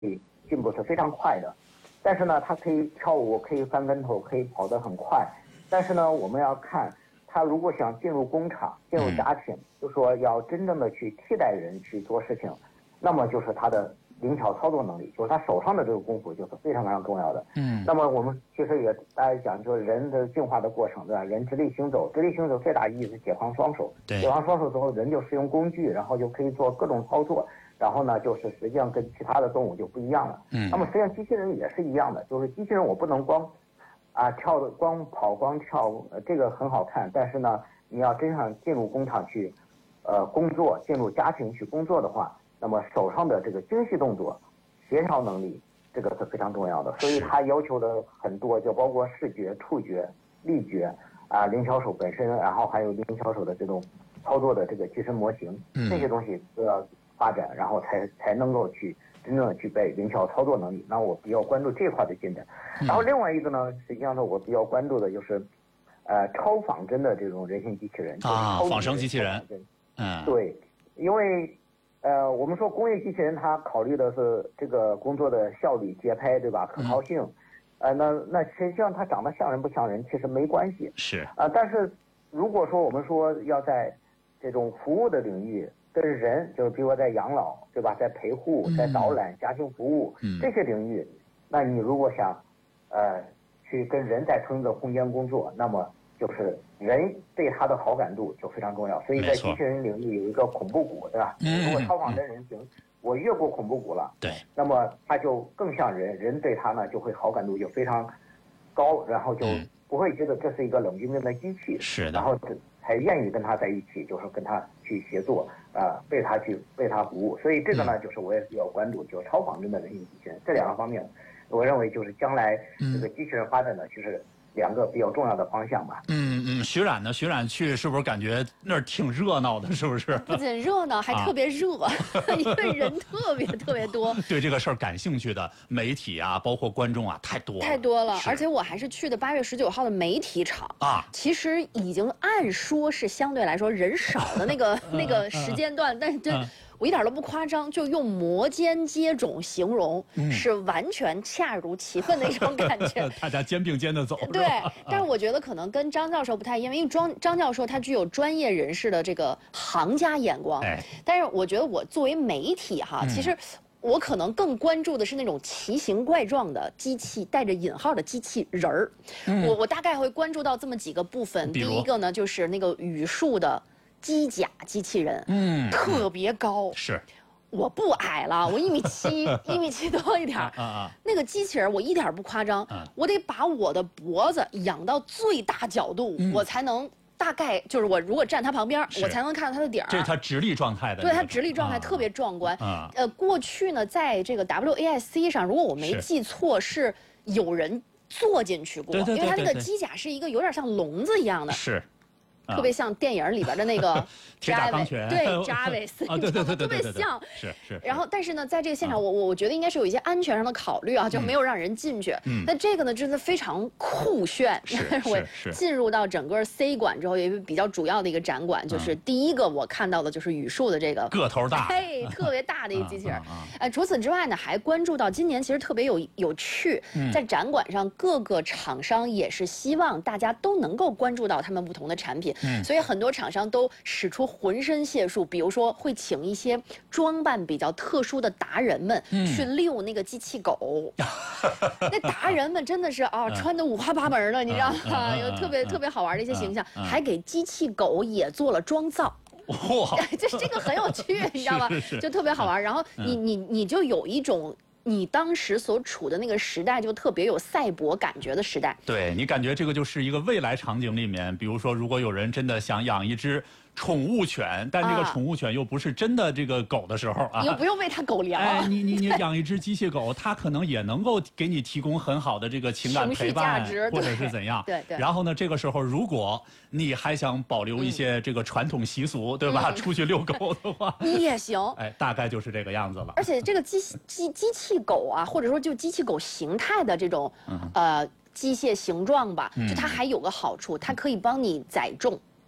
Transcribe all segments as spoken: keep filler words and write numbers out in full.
进步是非常快的。但是呢，它可以跳舞，可以翻跟头，可以跑得很快。但是呢，我们要看他如果想进入工厂、进入家庭，嗯、就说要真正的去替代人去做事情，那么就是他的灵巧操作能力，就是他手上的这个功夫就是非常非常重要的。嗯。那么我们其实也大家讲，就是人的进化的过程，对吧？人直立行走，直立行走最大意义是解放双手。对。解放双手之后，人就使用工具，然后就可以做各种操作。然后呢，就是实际上跟其他的动物就不一样了。嗯。那么实际上机器人也是一样的，就是机器人我不能光，啊跳的光跑光跳，呃，这个很好看，但是呢，你要真想进入工厂去，呃工作，进入家庭去工作的话，那么手上的这个精细动作、协调能力，这个是非常重要的。所以它要求的很多，就包括视觉、触觉、力觉啊，灵巧手本身，然后还有灵巧手的这种操作的这个机身模型，嗯、这些东西都要发展，然后才才能够去真正的具备灵巧操作能力。那我比较关注这块的进展。然后另外一个呢，实际上呢，我比较关注的就是，呃，超仿真的这种人形机器人啊，仿生机器人。 嗯，对，因为呃，我们说工业机器人，它考虑的是这个工作的效率、节拍，对吧？可靠性。嗯、呃，那那实际上它长得像人不像人，其实没关系。 是。 啊、呃，但是如果说我们说要在这种服务的领域，跟人就是比如说在养老，对吧？在陪护、在导览、家庭服务、嗯、这些领域，那你如果想，呃，去跟人在同一个空间工作，那么就是人对他的好感度就非常重要。所以在机器人领域有一个恐怖谷，对吧？嗯、如果超仿真人形，嗯、我越过恐怖谷了， 对， 那么他就更像人，人对他呢就会好感度就非常高，然后就不会觉得这是一个冷冰冰的机器， 是的， 然后才愿意跟他在一起，就是跟他去协作。啊、呃，为他去为他服务，所以这个呢，就是我也比较关注，就是超仿真的人形机器人这两个方面，我认为就是将来这个机器人发展的就是两个比较重要的方向吧。 嗯嗯，徐冉呢？徐冉去是不是感觉那儿挺热闹的？是不是？ 不仅热闹，还特别热，啊、因为人特别特别多。 对这个事儿感兴趣的媒体啊，包括观众啊，太多了， 太多了。而且我还是去的八月十九号的媒体场啊，其实已经按说是相对来说人少的那个那个时间段，但是这。嗯我一点都不夸张，就用摩肩接踵形容，嗯、是完全恰如其分的一种感觉。 大家肩并肩的走。 对，但是我觉得可能跟张教授不太一样，因为张张教授他具有专业人士的这个行家眼光。哎，但是我觉得我作为媒体哈，嗯、其实我可能更关注的是那种奇形怪状的机器，带着引号的机器人儿。嗯、我我大概会关注到这么几个部分。第一个呢，就是那个语数的机甲机器人，嗯，特别高， 是， 我不矮了，我一米七，一米七多一点儿，啊啊，那个机器人我一点不夸张，啊、我得把我的脖子仰到最大角度，嗯、我才能大概就是我如果站它旁边，我才能看到它的底儿。 这是它直立状态的， 对，它直立状态特别壮观。啊、呃，过去呢，在这个 W A S C 上，如果我没记错，是有人坐进去过， 对对对对对， 因为它那个机甲是一个有点像笼子一样的， 是。 特别像电影里边的那个铁甲钢拳， 对，扎维斯， 啊，对对对对， 特别像， 是是。 然后，但是呢，在这个现场，我我我觉得应该是有一些安全上的考虑啊，就没有让人进去。嗯。那这个呢，真的非常酷炫。 是是。 进入到整个 C 馆之后，也比较主要的一个展馆，就是第一个我看到的就是语数的这个个头大， 嘿，特别大的一个机器人。呃，除此之外呢，还关注到今年其实特别有有趣，在展馆上各个厂商也是希望大家都能够关注到他们不同的产品。嗯，所以很多厂商都使出浑身解数，比如说会请一些装扮比较特殊的达人们去遛那个机器狗。嗯、那达人们真的是啊，穿的五花八门的，你知道吗？有特别特别好玩的一些形象，还给机器狗也做了妆造。 哇， 这这个很有趣，你知道吗？ 是是是就特别好玩。然后你你你就有一种。你当时所处的那个时代就特别有赛博感觉的时代， 对你感觉这个就是一个未来场景里面，比如说如果有人真的想养一只宠物犬，但这个宠物犬又不是真的这个狗的时候啊， 你又不用喂它狗粮， 哎，你你你养一只机器狗，它可能也能够给你提供很好的这个情感陪伴，或者是怎样， 对对。 然后呢，这个时候如果你还想保留一些这个传统习俗，嗯、对吧？出去遛狗的话， 你也行， 哎，大概就是这个样子了。 而且这个机机机器狗啊，或者说就机器狗形态的这种、嗯、呃机械形状吧，就它还有个好处，它可以帮你载重。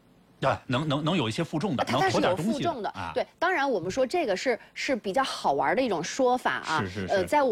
对，能能能有一些负重的， 它它是有负重的。对，当然我们说这个是是比较好玩的一种说法啊。 是是是。 呃，在